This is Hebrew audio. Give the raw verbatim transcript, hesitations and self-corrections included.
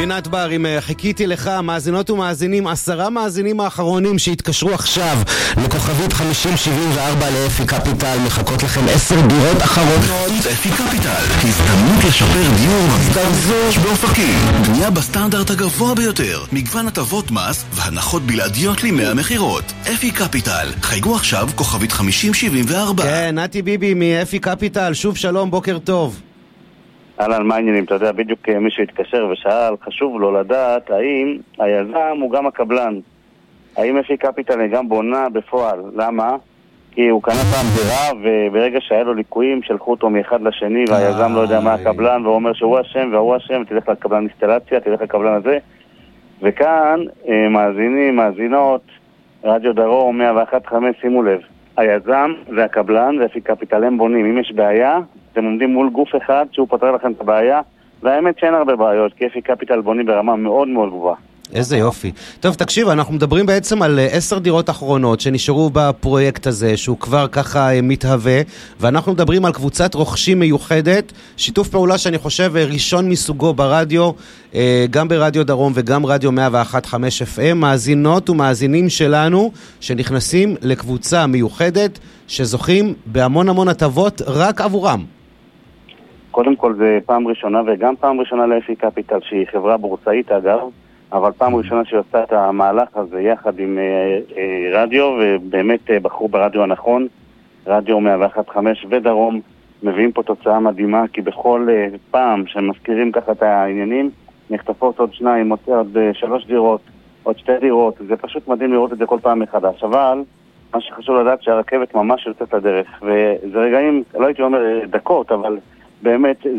פינת בר, אם חיכיתי לך, מאזינות ומאזינים, עשרה מאזינים האחרונים שהתקשרו עכשיו לכוכבית חמישים שבעים וארבע לאפי קפיטל, מחכות לכם עשר דירות אחרונות. אפי קפיטל, הזדמנות לשפר דיור מזדרזוש באופקים, בנייה בסטנדרט הגבוה ביותר, מגוון הטבות מס והנחות בלעדיות לימי המחירות. אפי קפיטל, חייגו עכשיו כוכבית חמישים שבעים וארבע. כן, נתי ביבי מאפי קפיטל, שוב שלום, בוקר טוב. אהלן, מה העניינים? אתה יודע, בדיוק מישהו התקשר ושאל, חשוב לו לדעת האם היזם הוא גם הקבלן. האם אפי קפיטל היא גם בונה בפועל? למה? כי הוא קנה פעם דירה, וברגע שהיה לו ליקויים שלחו אותו מאחד לשני, והיזם לא יודע מה הקבלן, והוא אומר שהוא השם והוא השם, תלך לקבלן אינסטלציה, תלך לקבלן הזה. וכאן מאזינים, מאזינות, רדיו דרום מאה ואחת נקודה חמש, שימו לב, היזם והקבלן ואפי קפיטל הם בונים. אם יש בעיה, אתם עומדים מול גוף אחד שהוא פותר לכם את הבעיה, והאמת שאין הרבה בעיות, כי אפי קפיטל בונים ברמה מאוד מאוד גבוהה. איזה יופי. טוב, תקשיב, אנחנו מדברים בעצם על עשר דירות אחרונות שנשארו בפרויקט הזה, שהוא כבר ככה מתהווה, ואנחנו מדברים על קבוצת רוכשים מיוחדת, שיתוף פעולה שאני חושב ראשון מסוגו ברדיו, גם ברדיו דרום וגם רדיו מאה ואחת נקודה חמש אף אם, מאזינות ומאזינים שלנו שנכנסים לקבוצה מיוחדת, שזוכים בהמון המון הטבות רק עבורם. קודם כל זה פעם ראשונה, וגם פעם ראשונה לאפי קפיטל, שהיא חברה בורסאית אגב, אבל פעם ראשונה שעושה את המהלך הזה יחד עם אה, אה, רדיו, ובאמת אה, בחרו ברדיו הנכון, רדיו מאה ואחת נקודה חמש ודרום, מביאים פה תוצאה מדהימה, כי בכל אה, פעם שמזכירים ככה את העניינים, נחטפות עוד שניים, עוד, עוד אה, שלוש דירות, עוד שתי דירות, זה פשוט מדהים לראות את זה כל פעם מחדש, אבל מה שחשוב לדעת שהרכבת ממש יוצאת לדרך, וזה רגעים, לא הייתי אומר דקות, אבל באמת